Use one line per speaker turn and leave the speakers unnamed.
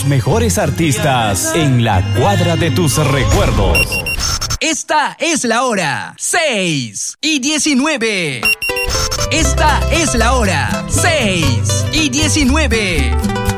mejores artistas en la cuadra de tus recuerdos.
Esta es la hora 6:19. Esta es la hora 6:19.